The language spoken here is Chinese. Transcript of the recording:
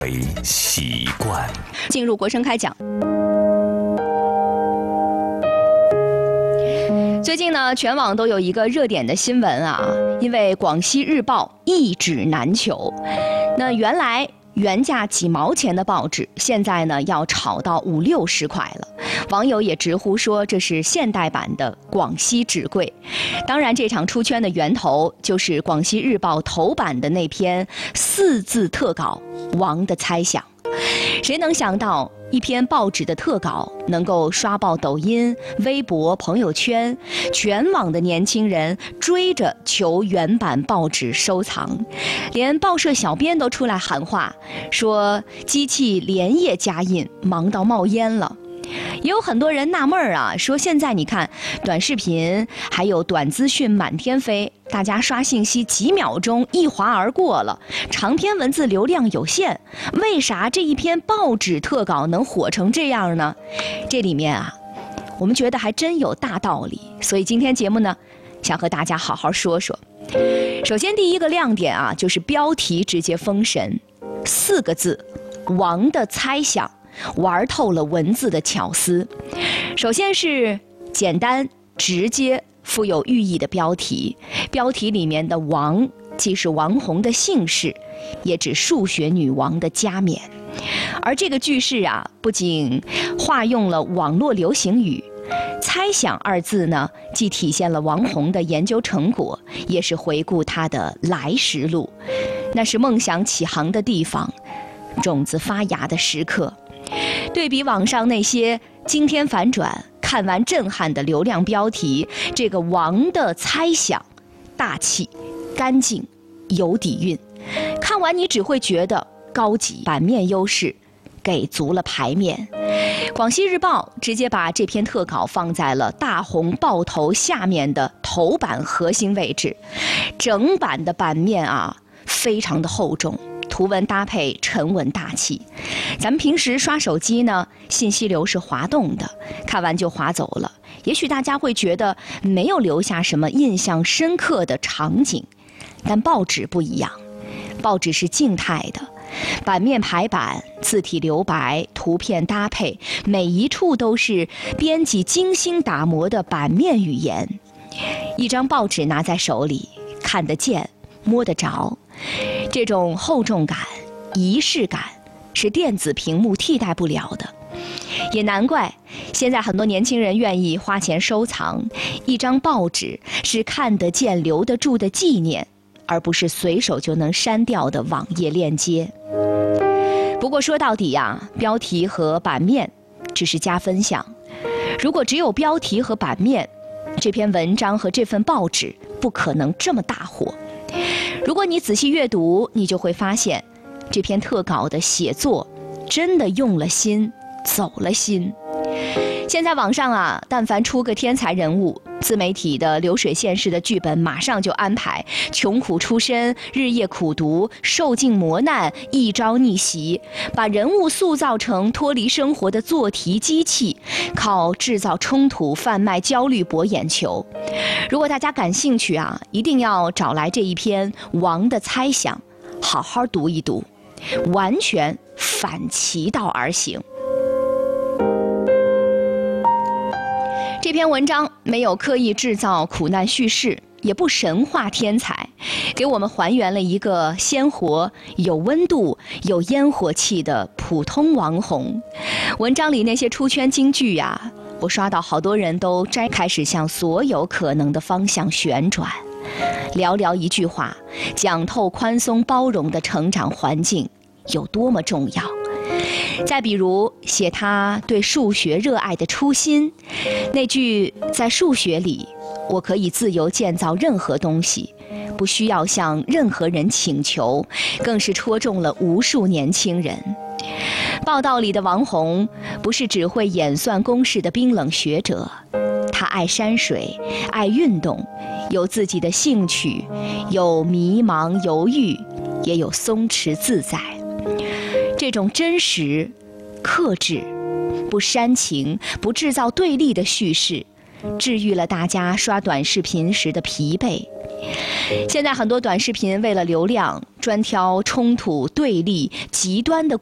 为习惯。 进入国声开讲。最近呢，全网都有一个热点的新闻啊，因为广西日报一纸难求。那原来原价几毛钱的报纸，现在呢要炒到50-60块了。网友也直呼说这是现代版的广西纸贵。当然，这场出圈的源头就是广西日报头版的那篇4字特稿《王的猜想》。谁能想到一篇报纸的特稿能够刷爆抖音、微博、朋友圈，全网的年轻人追着求原版报纸收藏，连报社小编都出来喊话，说机器连夜加印，忙到冒烟了。也有很多人纳闷啊，说现在你看短视频还有短资讯满天飞，大家刷信息几秒钟一划而过了，长篇文字流量有限，为啥这一篇报纸特稿能火成这样呢？这里面啊，我们觉得还真有大道理，所以今天节目呢，想和大家好好说说。首先第一个亮点啊，就是标题直接封神，4个字，王的猜想，玩透了文字的巧思。首先是简单直接富有寓意的标题，标题里面的王既是王红的姓氏，也指数学女王的加冕。而这个句式啊，不仅化用了网络流行语，猜想2字呢，既体现了王红的研究成果，也是回顾她的来时路。那是梦想起航的地方，种子发芽的时刻。对比网上那些惊天反转、看完震撼的流量标题，这个王的猜想大气、干净、有底蕴，看完你只会觉得高级，版面优势给足了牌面。广西日报直接把这篇特稿放在了大红报头下面的头版核心位置，整版的版面啊非常的厚重，图文搭配沉稳大气。咱们平时刷手机呢，信息流是滑动的，看完就滑走了，也许大家会觉得没有留下什么印象深刻的场景，但报纸不一样，报纸是静态的，版面排版、字体留白、图片搭配，每一处都是编辑精心打磨的版面语言。一张报纸拿在手里，看得见，摸得着，这种厚重感、仪式感是电子屏幕替代不了的。也难怪现在很多年轻人愿意花钱收藏一张报纸，是看得见留得住的纪念，而不是随手就能删掉的网页链接。不过说到底呀，标题和版面只是加分项，如果只有标题和版面，这篇文章和这份报纸不可能这么大火。如果你仔细阅读，你就会发现这篇特稿的写作真的用了心，走了心。现在网上啊，但凡出个天才人物，自媒体的流水线式的剧本马上就安排穷苦出身、日夜苦读、受尽磨难、一朝逆袭，把人物塑造成脱离生活的做题机器，靠制造冲突、贩卖焦虑博眼球。如果大家感兴趣啊，一定要找来这一篇《王的猜想》，好好读一读，完全反其道而行。这篇文章没有刻意制造苦难叙事，也不神话天才，给我们还原了一个鲜活、有温度、有烟火气的普通王红。文章里那些出圈金句呀，我刷到好多人都开始向所有可能的方向旋转。寥寥一句话，讲透宽松包容的成长环境有多么重要。再比如写他对数学热爱的初心，那句在数学里我可以自由建造任何东西，不需要向任何人请求，更是戳中了无数年轻人。报道里的王红不是只会演算公式的冰冷学者，他爱山水，爱运动，有自己的兴趣，有迷茫犹豫，也有松弛自在。这种真实、克制、不煽情、不制造对立的叙事，治愈了大家刷短视频时的疲惫。现在很多短视频为了流量， 专挑冲突、对立、极端的